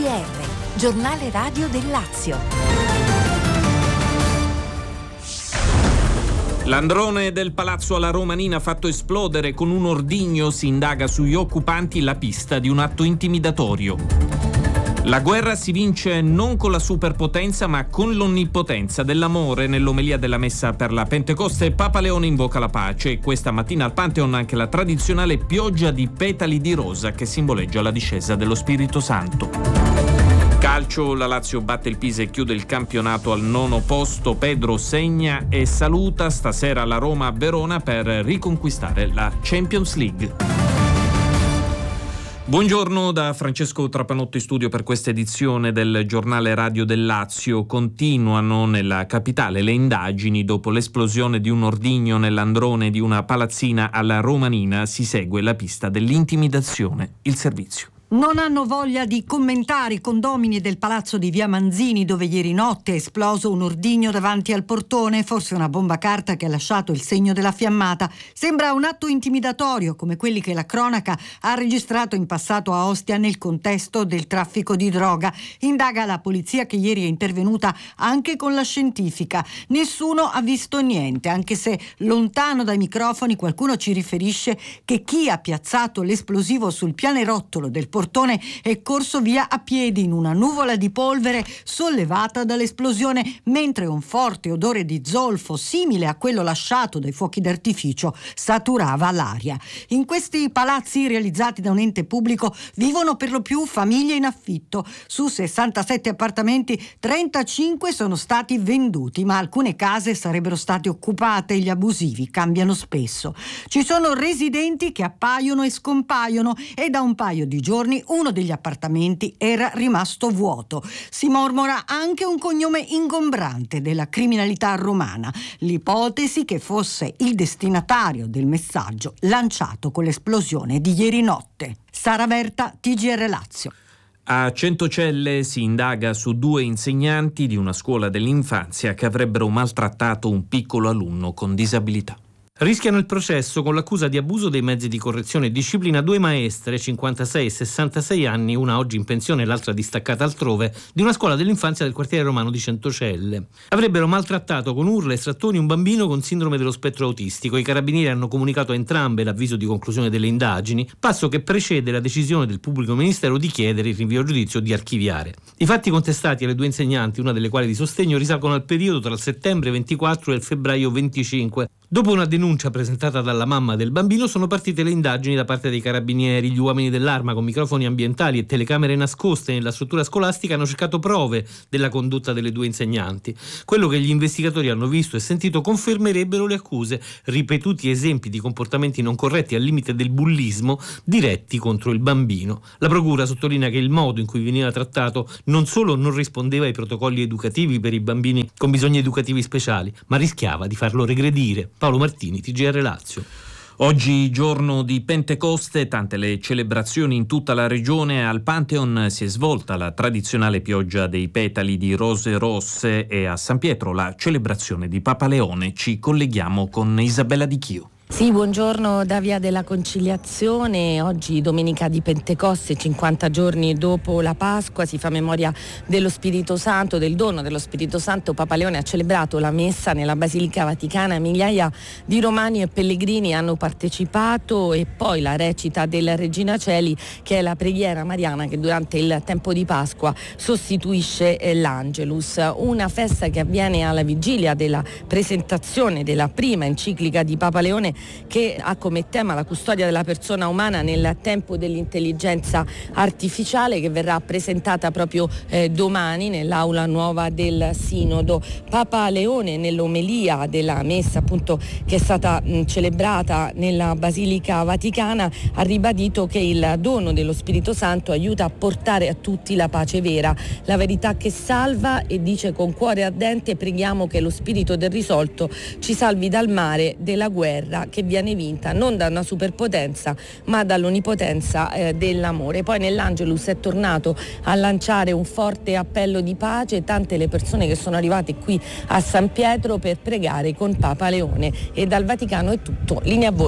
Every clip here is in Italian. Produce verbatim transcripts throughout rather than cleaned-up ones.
R, giornale radio del Lazio. L'androne del palazzo alla Romanina ha fatto esplodere con un ordigno, si indaga sugli occupanti la pista di un atto intimidatorio. La guerra si vince non con la superpotenza ma con l'onnipotenza dell'amore. Nell'omelia della messa per la Pentecoste Papa Leone invoca la pace e questa mattina al Pantheon anche la tradizionale pioggia di petali di rosa che simboleggia la discesa dello Spirito Santo. Calcio, la Lazio batte il Pisa e chiude il campionato al nono posto. Pedro segna e saluta stasera la Roma a Verona per riconquistare la Champions League. Buongiorno da Francesco Trapanotto in studio per questa edizione del giornale radio del Lazio. Continuano nella capitale le indagini dopo l'esplosione di un ordigno nell'androne di una palazzina alla Romanina. Si segue la pista dell'intimidazione. Il servizio. Non hanno voglia di commentare i condomini del palazzo di Via Manzini, dove ieri notte è esploso un ordigno davanti al portone, forse una bomba carta che ha lasciato il segno della fiammata. Sembra un atto intimidatorio, come quelli che la cronaca ha registrato in passato a Ostia nel contesto del traffico di droga. Indaga la polizia, che ieri è intervenuta anche con la scientifica. Nessuno ha visto niente, anche se lontano dai microfoni qualcuno ci riferisce che chi ha piazzato l'esplosivo sul pianerottolo del portone è corso via a piedi in una nuvola di polvere sollevata dall'esplosione, mentre un forte odore di zolfo simile a quello lasciato dai fuochi d'artificio saturava l'aria. In questi palazzi realizzati da un ente pubblico vivono per lo più famiglie in affitto. Su sessantasette appartamenti, trentacinque sono stati venduti, ma alcune case sarebbero state occupate. Gli abusivi cambiano spesso. Ci sono residenti che appaiono e scompaiono e da un paio di giorni uno degli appartamenti era rimasto vuoto. Si mormora anche un cognome ingombrante della criminalità romana, l'ipotesi che fosse il destinatario del messaggio lanciato con l'esplosione di ieri notte. Sara Verta, T G R Lazio. A Centocelle si indaga su due insegnanti di una scuola dell'infanzia che avrebbero maltrattato un piccolo alunno con disabilità. Rischiano il processo con l'accusa di abuso dei mezzi di correzione e disciplina due maestre, cinquantasei e sessantasei anni, una oggi in pensione e l'altra distaccata altrove, di una scuola dell'infanzia del quartiere romano di Centocelle. Avrebbero maltrattato con urla e strattoni un bambino con sindrome dello spettro autistico. I carabinieri hanno comunicato a entrambe l'avviso di conclusione delle indagini, passo che precede la decisione del pubblico ministero di chiedere il rinvio a giudizio di archiviare. I fatti contestati alle due insegnanti, una delle quali di sostegno, risalgono al periodo tra il settembre ventiquattro e il febbraio venticinque. Dopo una denuncia presentata dalla mamma del bambino sono partite le indagini da parte dei carabinieri. Gli uomini dell'Arma con microfoni ambientali e telecamere nascoste nella struttura scolastica hanno cercato prove della condotta delle due insegnanti. Quello che gli investigatori hanno visto e sentito confermerebbero le accuse, ripetuti esempi di comportamenti non corretti al limite del bullismo diretti contro il bambino. La procura sottolinea che il modo in cui veniva trattato non solo non rispondeva ai protocolli educativi per i bambini con bisogni educativi speciali, ma rischiava di farlo regredire. Paolo Martini, T G R Lazio. Oggi giorno di Pentecoste, tante le celebrazioni in tutta la regione. Al Pantheon si è svolta la tradizionale pioggia dei petali di rose rosse e a San Pietro la celebrazione di Papa Leone. Ci colleghiamo con Isabella Di Chio. Sì, buongiorno da Via della Conciliazione. Oggi domenica di Pentecoste, cinquanta giorni dopo la Pasqua, si fa memoria dello Spirito Santo, del dono dello Spirito Santo. Papa Leone ha celebrato la messa nella Basilica Vaticana, migliaia di romani e pellegrini hanno partecipato, e poi la recita della Regina Celi, che è la preghiera mariana che durante il tempo di Pasqua sostituisce l'Angelus, una festa che avviene alla vigilia della presentazione della prima enciclica di Papa Leone, che ha come tema la custodia della persona umana nel tempo dell'intelligenza artificiale, che verrà presentata proprio eh, domani nell'aula nuova del Sinodo. Papa Leone, nell'omelia della messa appunto che è stata mh, celebrata nella Basilica Vaticana, ha ribadito che il dono dello Spirito Santo aiuta a portare a tutti la pace vera, la verità che salva, e dice: con cuore ardente preghiamo che lo spirito del risolto ci salvi dal mare della guerra, che viene vinta non da una superpotenza ma dall'onnipotenza eh, dell'amore. Poi nell'Angelus è tornato a lanciare un forte appello di pace, tante le persone che sono arrivate qui a San Pietro per pregare con Papa Leone. E dal Vaticano è tutto, linea a voi.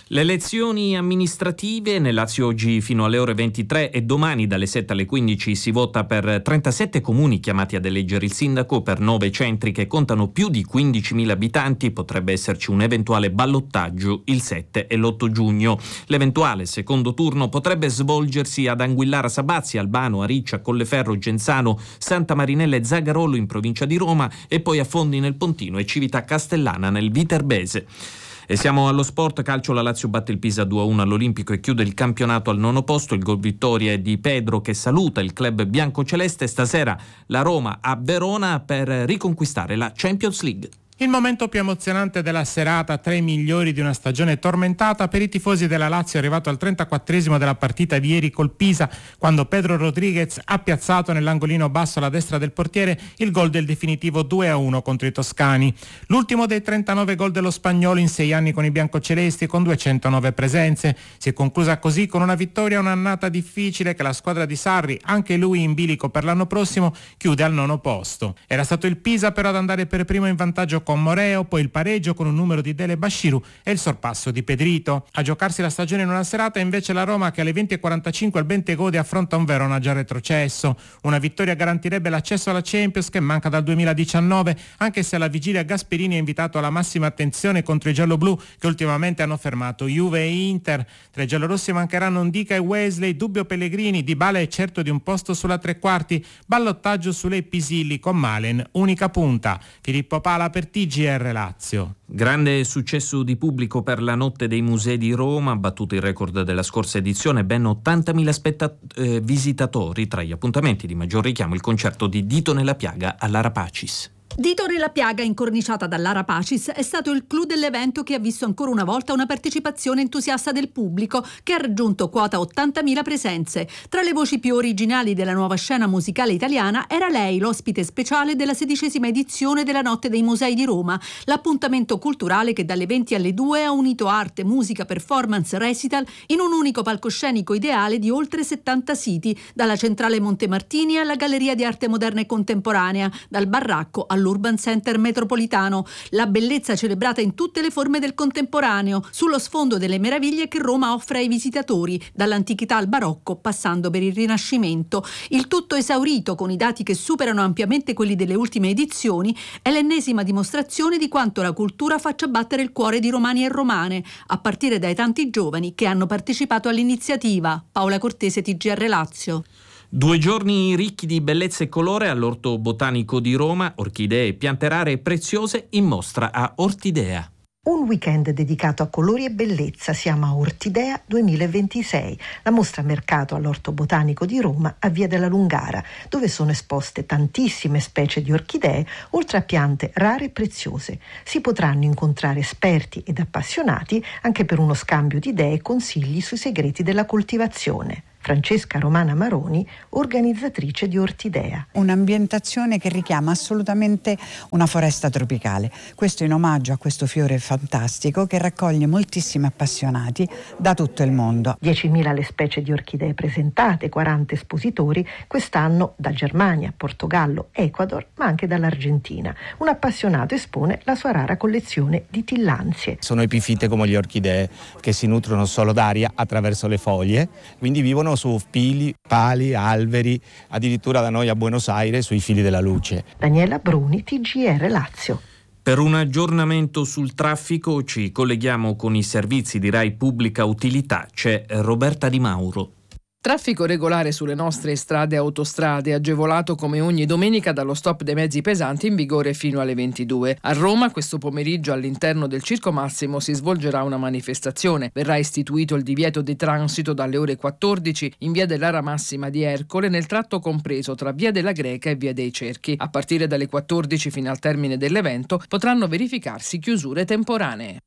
Le elezioni amministrative nel Lazio oggi fino alle ore ventitré e domani dalle sette alle quindici si vota per trentasette comuni chiamati ad eleggere il sindaco, per nove centri che contano più di quindicimila abitanti. Potrebbe esserci un eventuale ballottaggio il sette e l'otto giugno. L'eventuale secondo turno potrebbe svolgersi ad Anguillara Sabazia, Albano, Ariccia, Colleferro, Genzano, Santa Marinella e Zagarolo in provincia di Roma e poi a Fondi nel Pontino e Cività Castellana nel Viterbese. E siamo allo sport calcio. La Lazio batte il Pisa due a uno all'Olimpico e chiude il campionato al nono posto. Il gol vittoria è di Pedro che saluta il club biancoceleste. Stasera la Roma a Verona per riconquistare la Champions League. Il momento più emozionante della serata, tre migliori di una stagione tormentata per i tifosi della Lazio, è arrivato al trentaquattresimo della partita di ieri col Pisa, quando Pedro Rodriguez ha piazzato nell'angolino basso alla destra del portiere il gol del definitivo due a uno contro i toscani. L'ultimo dei trentanove gol dello spagnolo in sei anni con i biancocelesti, con duecentonove presenze. Si è conclusa così con una vittoria, un'annata difficile che la squadra di Sarri, anche lui in bilico per l'anno prossimo, chiude al nono posto. Era stato il Pisa però ad andare per primo in vantaggio con Moreo, poi il pareggio con un numero di Dele Bashiru e il sorpasso di Pedrito. A giocarsi la stagione in una serata invece la Roma, che alle venti e quarantacinque al Bentegode affronta un Verona già retrocesso. Una vittoria garantirebbe l'accesso alla Champions, che manca dal duemiladiciannove, anche se alla vigilia Gasperini ha invitato alla massima attenzione contro i gialloblu, che ultimamente hanno fermato Juve e Inter. Tra i giallorossi mancheranno Ndicka e Wesley, dubbio Pellegrini, Dybala è certo di un posto sulla tre quarti, ballottaggio sulle Pisilli con Malen, unica punta. Filippo Pala per T G R Lazio. Grande successo di pubblico per la Notte dei Musei di Roma, battuto il record della scorsa edizione, ben ottantamila spettat- eh, visitatori. Tra gli appuntamenti di maggior richiamo il concerto di Dito nella Piaga all'Ara Pacis. Dito nella Piaga, incorniciata dall'Ara Pacis, è stato il clou dell'evento, che ha visto ancora una volta una partecipazione entusiasta del pubblico, che ha raggiunto quota ottantamila presenze. Tra le voci più originali della nuova scena musicale italiana era lei, l'ospite speciale della sedicesima edizione della Notte dei Musei di Roma, l'appuntamento culturale che dalle venti alle due ha unito arte, musica, performance, recital in un unico palcoscenico ideale di oltre settanta siti, dalla centrale Montemartini alla Galleria di Arte Moderna e Contemporanea, dal Barracco all'Urban Center Metropolitano. La bellezza celebrata in tutte le forme del contemporaneo, sullo sfondo delle meraviglie che Roma offre ai visitatori, dall'antichità al barocco, passando per il Rinascimento. Il tutto esaurito con i dati che superano ampiamente quelli delle ultime edizioni, è l'ennesima dimostrazione di quanto la cultura faccia battere il cuore di romani e romane, a partire dai tanti giovani che hanno partecipato all'iniziativa. Paola Cortese, T G R Lazio. Due giorni ricchi di bellezza e colore all'Orto Botanico di Roma, orchidee e piante rare e preziose in mostra a Ortidea. Un weekend dedicato a colori e bellezza, siamo a Ortidea duemilaventisei, la mostra mercato all'Orto Botanico di Roma a Via della Lungara, dove sono esposte tantissime specie di orchidee, oltre a piante rare e preziose. Si potranno incontrare esperti ed appassionati anche per uno scambio di idee e consigli sui segreti della coltivazione. Francesca Romana Maroni, organizzatrice di Ortidea. Un'ambientazione che richiama assolutamente una foresta tropicale. Questo in omaggio a questo fiore fantastico che raccoglie moltissimi appassionati da tutto il mondo. diecimila le specie di orchidee presentate, quaranta espositori, quest'anno da Germania, Portogallo, Ecuador, ma anche dall'Argentina. Un appassionato espone la sua rara collezione di tillanzie. Sono epifite come le orchidee, che si nutrono solo d'aria attraverso le foglie, quindi vivono su pili, pali, alberi, addirittura da noi a Buenos Aires sui fili della luce. Daniela Bruni, T G R Lazio. Per un aggiornamento sul traffico ci colleghiamo con i servizi di Rai Pubblica Utilità. C'è Roberta Di Mauro. Traffico regolare sulle nostre strade e autostrade, agevolato come ogni domenica dallo stop dei mezzi pesanti in vigore fino alle ventidue. A Roma questo pomeriggio all'interno del Circo Massimo si svolgerà una manifestazione. Verrà istituito il divieto di transito dalle ore quattordici in via dell'Ara Massima di Ercole nel tratto compreso tra via della Greca e via dei Cerchi. A partire dalle quattordici fino al termine dell'evento potranno verificarsi chiusure temporanee.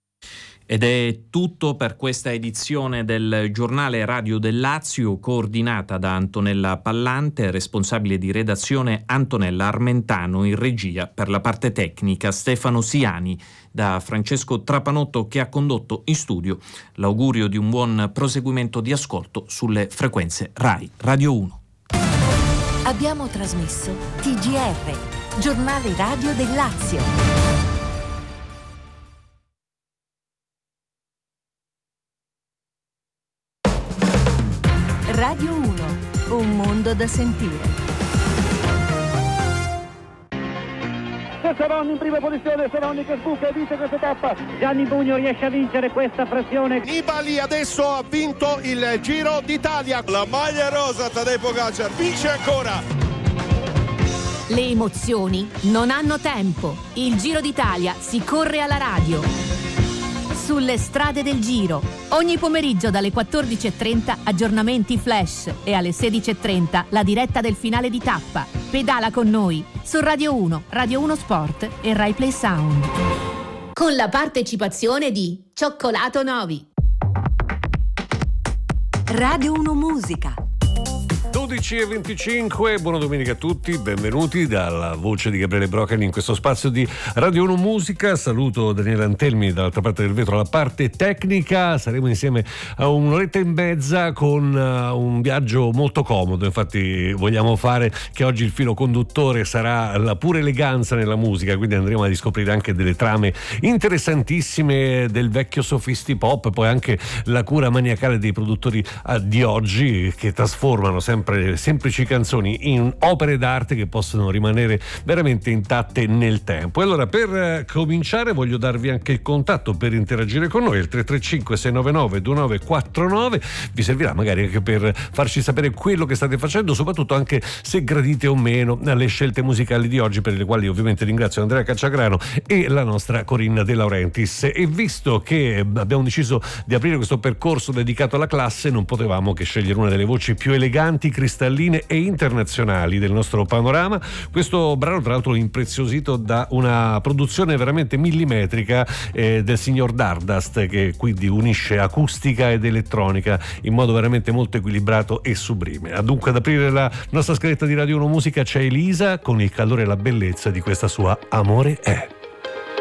Ed è tutto per questa edizione del giornale Radio del Lazio, coordinata da Antonella Pallante, responsabile di redazione Antonella Armentano, in regia per la parte tecnica Stefano Siani, da Francesco Trapanotto che ha condotto in studio. L'augurio di un buon proseguimento di ascolto sulle frequenze Rai Radio uno. Abbiamo trasmesso T G R, giornale radio del Lazio. Uno, un mondo da sentire. Seronni in prima posizione, Seronni che sbuca e vince questa tappa. Gianni Bugno riesce a vincere questa pressione. Nibali adesso ha vinto il Giro d'Italia. La maglia rosa, Tadej Pogačar vince ancora. Le emozioni non hanno tempo. Il Giro d'Italia si corre alla radio. Sulle strade del Giro. Ogni pomeriggio dalle quattordici e trenta aggiornamenti flash e alle sedici e trenta la diretta del finale di tappa. Pedala con noi su Radio uno, Radio uno Sport e Rai Play Sound. Con la partecipazione di Cioccolato Novi. Radio uno Musica. dodici e venticinque, buona domenica a tutti, benvenuti dalla voce di Gabriele Broccani in questo spazio di Radio uno Musica. Saluto Daniele Antelmi dall'altra parte del vetro, alla parte tecnica. Saremo insieme a un'oretta e mezza con uh, un viaggio molto comodo. Infatti vogliamo fare che oggi il filo conduttore sarà la pura eleganza nella musica, quindi andremo a riscoprire anche delle trame interessantissime del vecchio soffisti pop, poi anche la cura maniacale dei produttori uh, di oggi, che trasformano sempre semplici canzoni in opere d'arte che possono rimanere veramente intatte nel tempo. E allora, per eh, cominciare, voglio darvi anche il contatto per interagire con noi, il tre tre cinque sei nove nove due nove quattro nove. Vi servirà magari anche per farci sapere quello che state facendo, soprattutto anche se gradite o meno le scelte musicali di oggi, per le quali ovviamente ringrazio Andrea Cacciagrano e la nostra Corinna De Laurentiis. E visto che abbiamo deciso di aprire questo percorso dedicato alla classe, non potevamo che scegliere una delle voci più eleganti, cristalline e internazionali del nostro panorama. Questo brano, tra l'altro, impreziosito da una produzione veramente millimetrica eh, del signor Dardust, che quindi unisce acustica ed elettronica in modo veramente molto equilibrato e sublime. Dunque, ad aprire la nostra scaletta di Radio uno Musica c'è Elisa con il calore e la bellezza di questa sua Amore è.